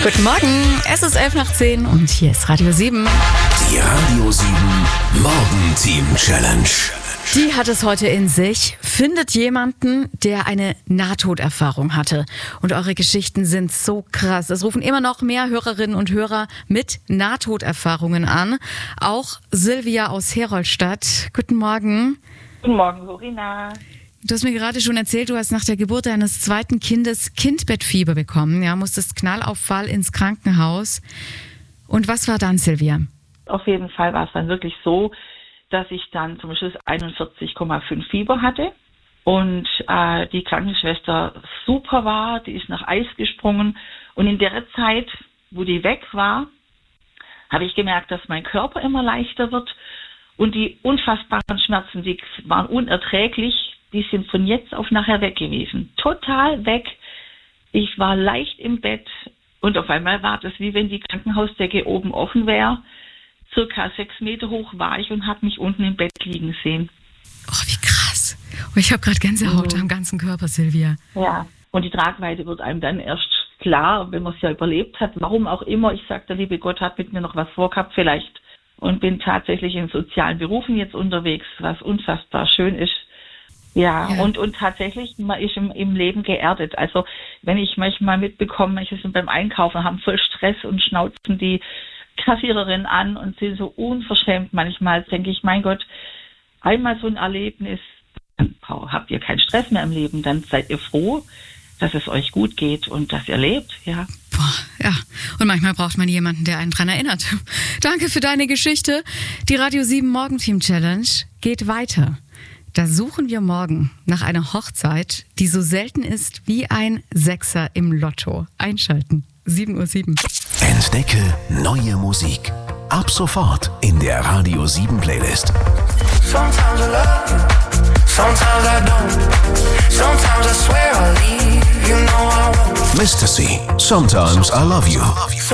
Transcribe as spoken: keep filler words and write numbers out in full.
Guten Morgen, es ist elf nach zehn und hier ist Radio sieben. Die Radio sieben Morgenteam Challenge. Die hat es heute in sich. Findet jemanden, der eine Nahtoderfahrung hatte. Und eure Geschichten sind so krass. Es rufen immer noch mehr Hörerinnen und Hörer mit Nahtoderfahrungen an. Auch Silvia aus Herolstadt. Guten Morgen. Guten Morgen, Sorina. Du hast mir gerade schon erzählt, du hast nach der Geburt deines zweiten Kindes Kindbettfieber bekommen. Ja, musstest Knallauffall ins Krankenhaus. Und was war dann, Silvia? Auf jeden Fall war es dann wirklich so, dass ich dann zum Schluss einundvierzig Komma fünf Fieber hatte und äh, die Krankenschwester super war, die ist nach Eis gesprungen und in der Zeit, wo die weg war, habe ich gemerkt, dass mein Körper immer leichter wird und die unfassbaren Schmerzen, die waren unerträglich, die sind von jetzt auf nachher weg gewesen. Total weg. Ich war leicht im Bett und auf einmal war das, wie wenn die Krankenhausdecke oben offen wäre. Circa sechs Meter hoch war ich und habe mich unten im Bett liegen sehen. Oh, wie krass. Oh, ich habe gerade Gänsehaut mhm. am ganzen Körper, Silvia. Ja, und die Tragweite wird einem dann erst klar, wenn man es ja überlebt hat. Warum auch immer. Ich sage, der liebe Gott hat mit mir noch was vorgehabt vielleicht. Und bin tatsächlich in sozialen Berufen jetzt unterwegs, was unfassbar schön ist. Ja, ja. Und, und tatsächlich, man ist im, im Leben geerdet. Also wenn ich manchmal mitbekomme, manche sind beim Einkaufen, haben voll Stress und schnauzen die Kassiererin an und sind so unverschämt manchmal, denke ich, mein Gott, einmal so ein Erlebnis, dann habt ihr keinen Stress mehr im Leben, dann seid ihr froh, dass es euch gut geht und dass ihr lebt, ja. Boah, ja. Und manchmal braucht man jemanden, der einen dran erinnert. Danke für deine Geschichte. Die Radio sieben Morgenteam Challenge geht weiter. Da suchen wir morgen nach einer Hochzeit, die so selten ist wie ein Sechser im Lotto. Einschalten. sieben Uhr sieben. Entdecke neue Musik. Ab sofort in der Radio sieben Playlist. Sometimes I love you, sometimes I don't. Sometimes I swear I'll leave, you know I won't. Mister C. Sometimes I Love You.